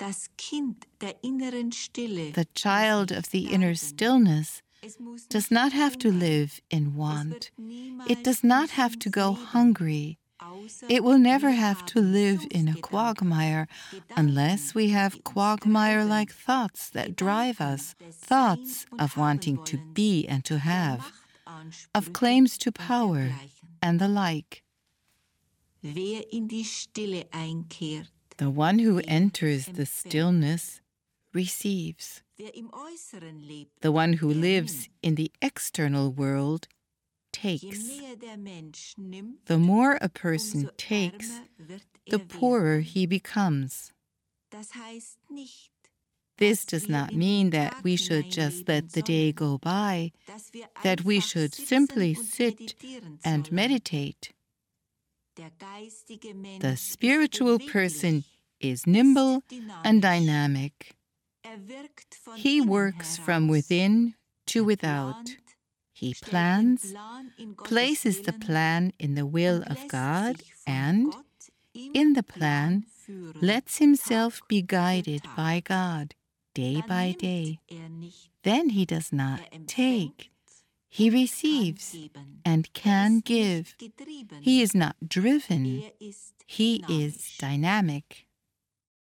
The child of the inner stillness does not have to live in want. It does not have to go hungry. It will never have to live in a quagmire unless we have quagmire-like thoughts that drive us, thoughts of wanting to be and to have, of claims to power and the like. The one who enters the stillness receives. The one who lives in the external world takes. The more a person takes, the poorer he becomes. This does not mean that we should just let the day go by, that we should simply sit and meditate. The spiritual person is nimble and dynamic. He works from within to without. He plans, places the plan in the will of God, and, in the plan, lets himself be guided by God day by day. Then he does not take. He receives and can give. He is not driven. He is dynamic.